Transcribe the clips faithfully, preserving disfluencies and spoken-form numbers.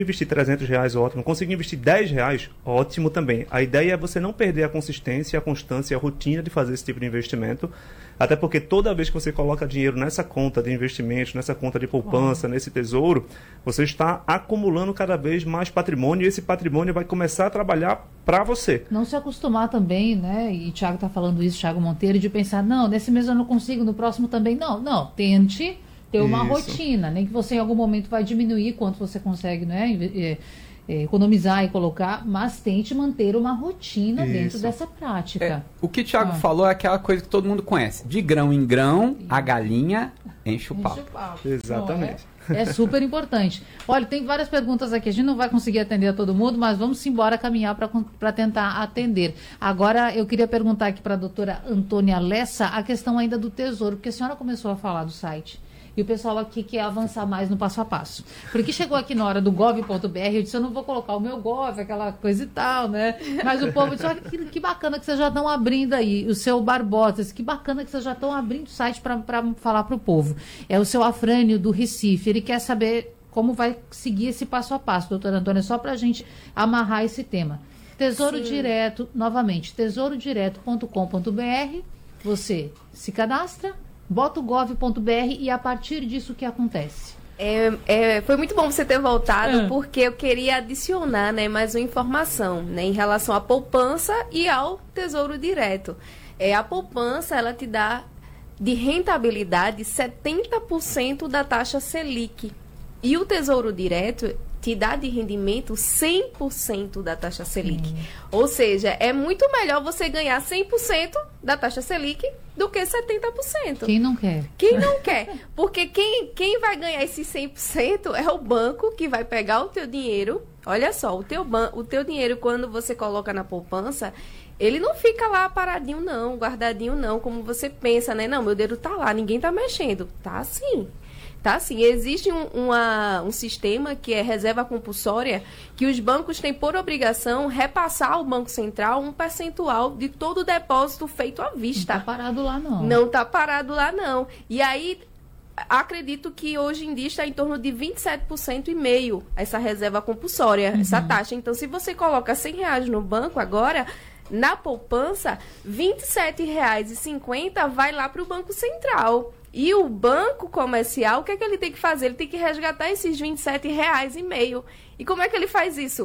investir trezentos reais, ótimo. Conseguir investir dez reais, ótimo também. A ideia é você não perder a consistência, a constância, a rotina de fazer esse tipo de investimento. Até porque toda vez que você coloca dinheiro nessa conta de investimentos, nessa conta de poupança, uhum. nesse tesouro, você está acumulando cada vez mais patrimônio e esse patrimônio vai começar a trabalhar para você. Não se acostumar também, né? E o Thiago está falando isso, Thiago Monteiro, de pensar, não, nesse mês eu não consigo, no próximo também. Não, não. Tente ter uma Isso. rotina, nem que você em algum momento vai diminuir quanto você consegue, né, é, é, economizar e colocar, mas tente manter uma rotina Isso. dentro dessa prática. É, o que o Thiago ah. falou é aquela coisa que todo mundo conhece. De grão em grão, Isso. a galinha enche o papo. Enche o papo. Exatamente. Não, é, é super importante. Olha, tem várias perguntas aqui, a gente não vai conseguir atender a todo mundo, mas vamos embora caminhar para tentar atender. Agora, eu queria perguntar aqui para a doutora Antônia Lessa a questão ainda do tesouro, porque a senhora começou a falar do site. E o pessoal aqui quer avançar mais no passo a passo. Porque chegou aqui na hora do gov ponto br, eu disse, eu não vou colocar o meu gov, aquela coisa e tal, né? Mas o povo disse, olha, que, que bacana que vocês já estão abrindo aí. O seu Barbosa, que bacana que vocês já estão abrindo o site para falar para o povo. É o seu Afrânio do Recife, ele quer saber como vai seguir esse passo a passo, doutora Antônia, só para a gente amarrar esse tema. Tesouro Sim. Direto, novamente, tesouro direto ponto com ponto br, você se cadastra, bota o gov ponto br e a partir disso o que acontece? É, é, foi muito bom você ter voltado, é. porque eu queria adicionar, né, mais uma informação, né, em relação à poupança e ao Tesouro Direto. É, a poupança, ela te dá de rentabilidade setenta por cento da taxa Selic. E o Tesouro Direto te dá de rendimento cem por cento da taxa Selic. Hum. Ou seja, é muito melhor você ganhar cem por cento da taxa Selic do que setenta por cento. Quem não quer? Quem não quer? Porque quem, quem vai ganhar esse cem por cento é o banco que vai pegar o teu dinheiro. Olha só, o teu, ban- o teu dinheiro, quando você coloca na poupança, ele não fica lá paradinho não, guardadinho não, como você pensa, né? Não, meu dinheiro tá lá, ninguém tá mexendo. Tá sim. Tá, sim. Existe um, uma, um sistema que é reserva compulsória, que os bancos têm por obrigação repassar ao Banco Central um percentual de todo o depósito feito à vista. Não tá parado lá, não. Não tá parado lá, não. E aí, acredito que hoje em dia está em torno de vinte e sete por cento e meio essa reserva compulsória, uhum. essa taxa. Então, se você coloca cem reais no banco agora, na poupança, vinte e sete reais e cinquenta centavos vai lá para o Banco Central. E o banco comercial, o que é que ele tem que fazer? Ele tem que resgatar esses vinte e sete reais e meio. E como é que ele faz isso?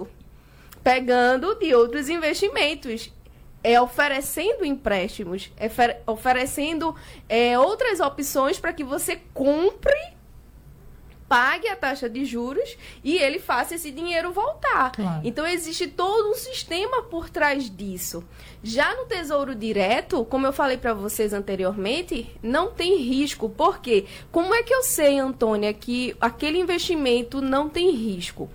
Pegando de outros investimentos. É oferecendo empréstimos, é fer- oferecendo é, outras opções para que você compre, pague a taxa de juros e ele faça esse dinheiro voltar. Claro. Então, existe todo um sistema por trás disso. Já no Tesouro Direto, como eu falei para vocês anteriormente, não tem risco. Por quê? Como é que eu sei, Antônia, que aquele investimento não tem risco?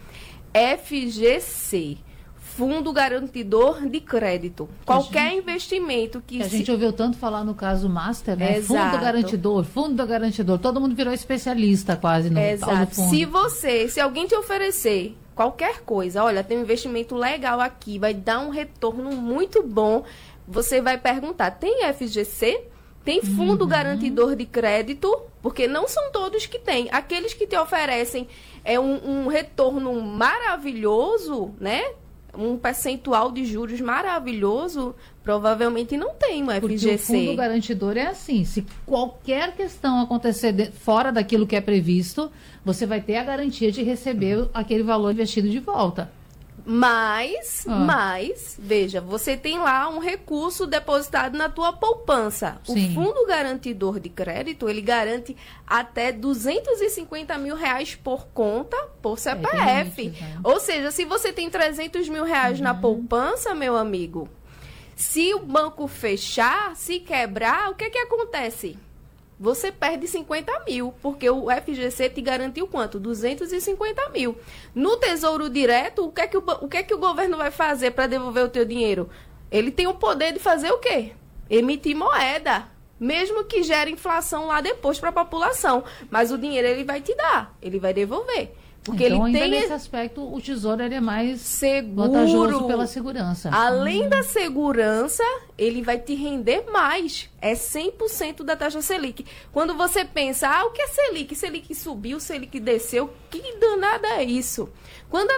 F G C, Fundo Garantidor de Crédito. Qualquer gente, investimento que... que a se... gente ouviu tanto falar no caso Master, né? Exato. Fundo Garantidor, Fundo Garantidor. Todo mundo virou especialista quase no Exato. tal do fundo. Se você, se alguém te oferecer qualquer coisa, olha, tem um investimento legal aqui, vai dar um retorno muito bom, você vai perguntar, tem F G C? Tem Fundo uhum. Garantidor de Crédito? Porque não são todos que têm. Aqueles que te oferecem é um, um retorno maravilhoso, né? Um percentual de juros maravilhoso, provavelmente não tem uma F G C. Porque o fundo garantidor é assim, se qualquer questão acontecer de, fora daquilo que é previsto, você vai ter a garantia de receber aquele valor investido de volta. Mas, ah. mas, veja, você tem lá um recurso depositado na tua poupança. Sim. O Fundo Garantidor de Crédito, ele garante até duzentos e cinquenta mil reais por conta, por C P F. É, isso, né? Ou seja, se você tem trezentos mil reais uhum. na poupança, meu amigo, se o banco fechar, se quebrar, o que que acontece? Você perde cinquenta mil, porque o F G C te garantiu quanto? duzentos e cinquenta mil. No Tesouro Direto, o que é que o, o, que é que o governo vai fazer para devolver o teu dinheiro? Ele tem o poder de fazer o quê? Emitir moeda, mesmo que gere inflação lá depois para a população. Mas o dinheiro ele vai te dar, ele vai devolver. Porque então, ele ainda tem nesse aspecto, o Tesouro ele é mais seguro, vantajoso pela segurança. Além hum. da segurança, ele vai te render mais. É cem por cento da taxa Selic. Quando você pensa, ah, o que é Selic? Selic subiu, Selic desceu. Que danada é isso? Quando a